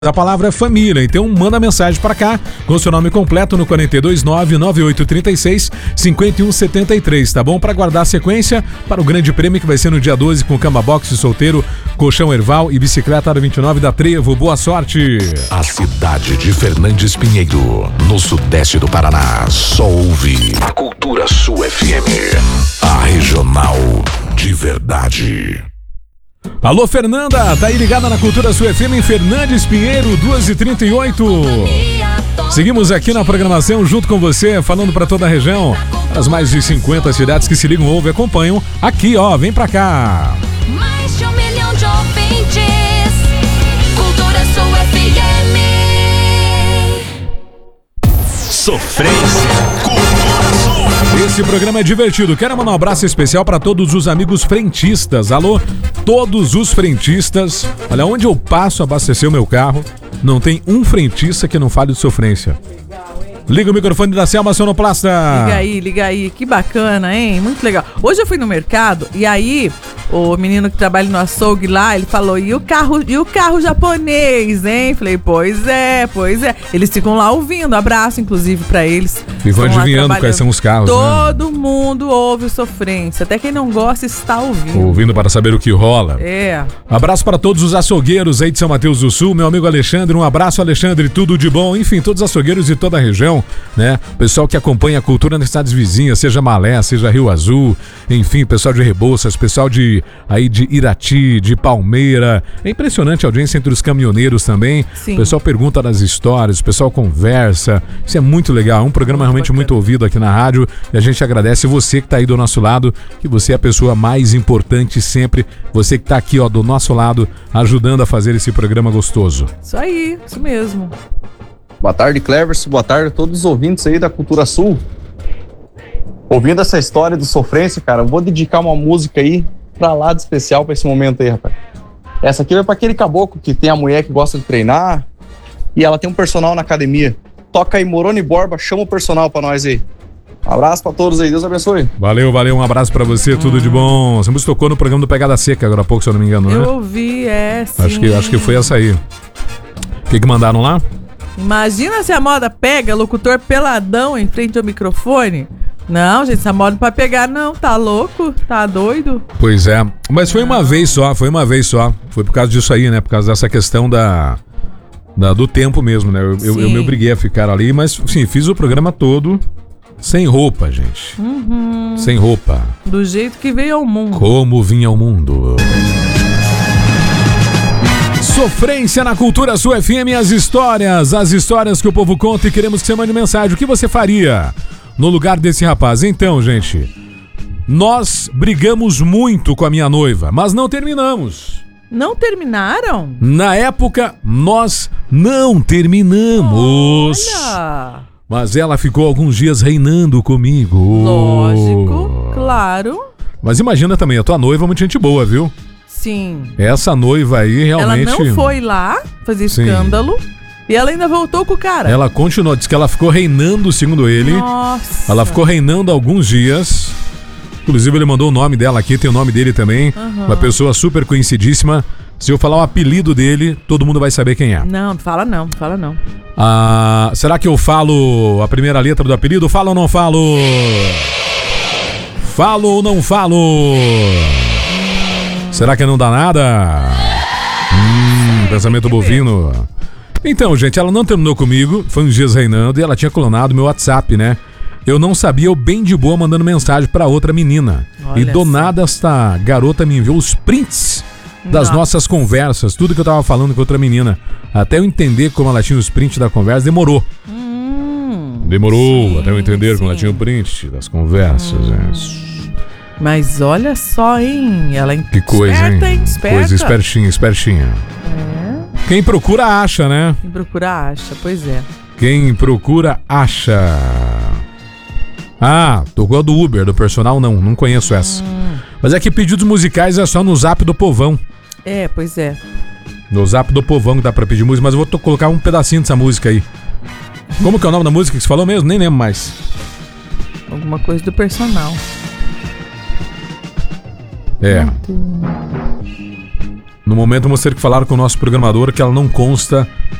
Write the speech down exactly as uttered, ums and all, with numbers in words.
A palavra é família, então manda mensagem para cá com seu nome completo no quatro dois nove, nove oito três seis, cinco um sete três, tá bom? Para guardar a sequência para o grande prêmio que vai ser no dia doze com cama box solteiro, colchão Erval e bicicleta Aro vinte e nove da Trevo. Boa sorte! A cidade de Fernandes Pinheiro, no sudeste do Paraná, só ouve a Cultura Sul F M, a regional de verdade. Alô, Fernanda, tá aí ligada na Cultura Sul F M em Fernandes Pinheiro, duas e trinta e oito. Seguimos aqui na programação junto com você, falando para toda a região, as mais de cinquenta cidades que se ligam, ouvem e acompanham. Aqui, ó, vem pra cá. Mais de um milhão de ouvintes, Cultura Sul F M. Sofrência, Cultura Sul. Esse programa é divertido. Quero mandar um abraço especial para todos os amigos frentistas. Alô, todos os frentistas. Olha, onde eu passo abastecer o meu carro, não tem um frentista que não fale de sofrência. Liga o microfone da Selma Sonoplasta. Liga aí, liga aí. Que bacana, hein? Muito legal. Hoje eu fui no mercado e aí o menino que trabalha no açougue lá, ele falou, e o carro, e o carro japonês, hein? Falei, pois é, pois é. Eles ficam lá ouvindo. Abraço, inclusive, pra eles. E vão adivinhando quais são os carros, Todo né? mundo ouve Sofrência. Até quem não gosta está ouvindo. Ouvindo para saber o que rola. É. Abraço para todos os açougueiros aí de São Mateus do Sul. Meu amigo Alexandre, um abraço, Alexandre, tudo de bom. Enfim, todos os açougueiros de toda a região, né? Pessoal que acompanha a cultura nas cidades vizinhas, seja Malé, seja Rio Azul, enfim, pessoal de Rebouças, pessoal de aí de Irati, de Palmeira. É impressionante a audiência entre os caminhoneiros também. Sim. O pessoal pergunta das histórias, o pessoal conversa. Isso é muito legal, é um programa Muito realmente bacana. muito ouvido aqui na rádio e a gente agradece você que tá aí do nosso lado, que você é a pessoa mais importante sempre, você que tá aqui, ó, do nosso lado, ajudando a fazer esse programa gostoso. Isso aí, isso mesmo. Boa tarde, Cleverson. Boa tarde a todos os ouvintes aí da Cultura Sul. Ouvindo essa história do Sofrência, cara, eu vou dedicar uma música aí pra lá de especial pra esse momento aí, rapaz. Essa aqui vai pra aquele caboclo que tem a mulher que gosta de treinar e ela tem um personal na academia. Toca aí, Moroni Borba, chama o personal pra nós aí. Um abraço pra todos aí, Deus abençoe. Valeu, valeu, um abraço pra você, tudo de bom. Você nos tocou no programa do Pegada Seca agora há pouco, se eu não me engano, né? Eu ouvi, é, sim. Acho que, acho que foi essa aí. O que que mandaram lá? Imagina se a moda pega locutor peladão em frente ao microfone. Não, gente, essa moda não pode pegar não, tá louco? Tá doido? Pois é, mas foi uma vez só, foi uma vez só. Foi por causa disso aí, né? Por causa dessa questão da, da do tempo mesmo, né? Eu, eu, eu me obriguei a ficar ali, mas sim, fiz o programa todo sem roupa, gente. Uhum. Sem roupa. Do jeito que veio ao mundo. Como vinha ao mundo. Sofrência na Cultura Sul F M, as histórias, as histórias que o povo conta e queremos que você mande mensagem. O que você faria no lugar desse rapaz? Então, gente, nós brigamos muito com a minha noiva, mas não terminamos. Não terminaram? Na época, nós não terminamos. Olha! Mas ela ficou alguns dias reinando comigo. Lógico, claro. Mas imagina também, a tua noiva é muito gente boa, viu? Sim. Essa noiva aí realmente... Ela não foi lá fazer Sim. escândalo e ela ainda voltou com o cara. Ela continuou, diz que ela ficou reinando, segundo ele. Nossa. Ela ficou reinando alguns dias. Inclusive ele mandou o nome dela aqui, tem o nome dele também. Uhum. Uma pessoa super conhecidíssima. Se eu falar o apelido dele, todo mundo vai saber quem é. Não, fala não, fala não. Ah, será que eu falo a primeira letra do apelido? Falo ou não falo? Falo ou não falo? Será que não dá nada? Hum, pensamento bovino. Então, gente, ela não terminou comigo, foi uns dias reinando e ela tinha clonado meu WhatsApp, né? Eu não sabia, eu bem de boa mandando mensagem pra outra menina. Olha e do só. nada esta garota me enviou os prints das Nossa. nossas conversas, tudo que eu tava falando com outra menina. Até eu entender como ela tinha os prints da conversa, demorou. Hum, Demorou sim, até eu entender como ela sim. tinha o print das conversas. é. Mas olha só, hein? Ela é Que coisa, esperta, hein? hein? Esperta. Coisa espertinha, espertinha. É. Quem procura, acha, né? Quem procura acha, pois é. Quem procura, acha. Ah, tocou a do Uber, do personal, não, não conheço essa. Hum. Mas é que pedidos musicais é só no Zap do Povão. É, pois é. No Zap do Povão que dá pra pedir música, mas eu vou to- colocar um pedacinho dessa música aí. Como que é o nome da música que você falou mesmo? Nem lembro mais. Alguma coisa do personal. É. No momento vamos ter que falar com o nosso programador que ela não consta